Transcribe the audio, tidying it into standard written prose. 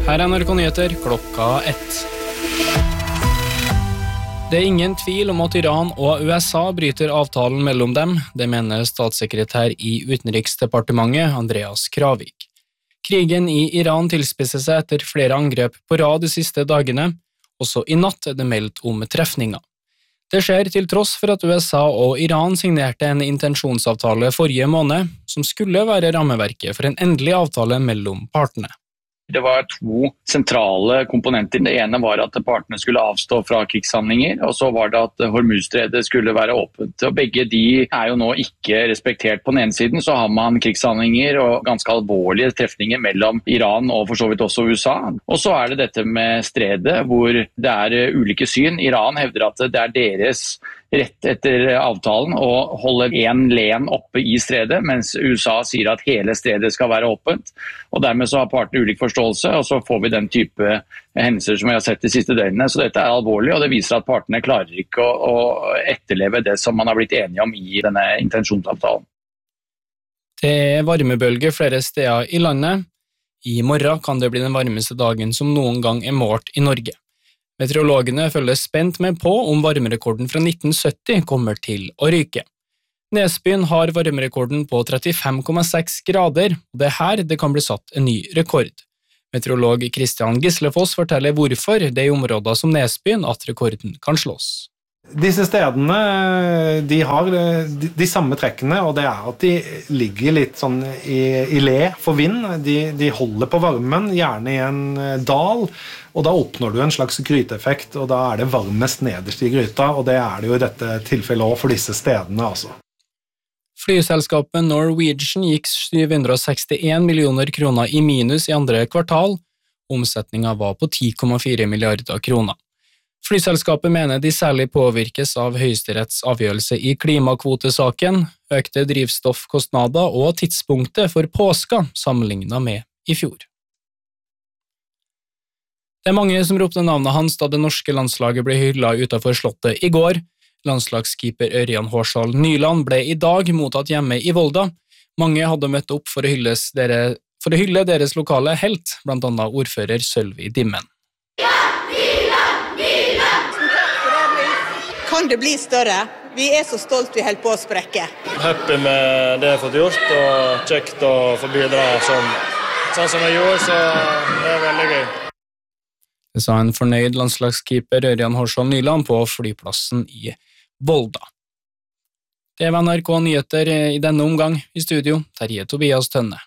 Her NRK Nyheter, klokka 1. Det ingen tvil om at Iran og USA bryter avtalen mellom dem, det mener statssekretær i Utenriksdepartementet Andreas Kravik. Krigen i Iran tilspisser seg etter flere angrep på rad de siste dagene, også i natt er det meldt om trefninger. Det skjer til tross for at USA og Iran signerte en intensjonsavtale forrige måned, som skulle være rammeverket for en endelig avtale mellom partene. Det var to sentrale komponenter. Det ene var at partene skulle avstå fra krigshandlinger, og så var det at Hormuzstredet skulle være åpent. Og begge de er jo nå ikke respektert. På den ene siden så har man krigshandlinger og ganske alvorlige trefninger mellom Iran og for så vidt også USA. Og så er det dette med stredet, hvor det er ulike syn. Iran hevder at det er deres rett etter avtalen å holde en len oppe i stredet, mens USA sier at hele stredet skal være åpent. Og dermed så har partene ulik forståelse, og så får vi den type hendelser som vi har sett de siste døgnene. Så dette er alvorlig, og det viser at partene klarer ikke å etterleve det som man har blitt enige om i denne intensjonsavtalen. Det er varmebølge flere steder i landet. I morgen kan det bli den varmeste dagen som noen gang er målt i Norge. Meteorologene følger spent med på om varmerekorden fra 1970 kommer til å ryke. Nesbyen har varmerekorden på 35,6 grader, og det er her det kan bli satt en ny rekord. Meteorolog Kristian Gislefoss forteller hvorfor det er i områder som Nesbyen at rekorden kan slås. Disse stedene de har de samme trekkene, og det er at de ligger litt sånn i le for vind. De holder på varmen, gjerne i en dal, og da oppnår du en slags gryteeffekt, og da er det varmest nederst i gryta, og det er det jo i dette tilfellet også for disse stedene. Altså. Flyselskapet Norwegian gikk 761 millioner kroner i minus i andre kvartal. Omsetningen var på 10,4 milliarder kroner. Flyselskapet mener de særlig påvirkes av Høyesteretts avgjørelse i klimakvotesaken, økte drivstoffkostnader og tidspunktet for påska sammenlignet med i fjor. Det er mange som ropte navnet hans da det norske landslaget ble hyllet utenfor slottet i går. Landslagskeeper Ørjan Hårsal Nyland ble i dag mottatt hjemme i Volda. Mange hadde møtt opp for å hylle deres lokale helt, blant annet ordfører Sølvi Dimmen. Kan det bli større? Vi er så stolt vi holder på å sprekke. Happy med det jeg har fått gjort, og kjekt å få bidra sånn som jeg gjorde, så det er veldig gøy. Det sa en fornøyd landslagskeeper Ørjan Hårsal Nyland på flyplassen i Volda. Det var NRK Nyheter i denne omgang. I studio, Terje Tobias Tønne.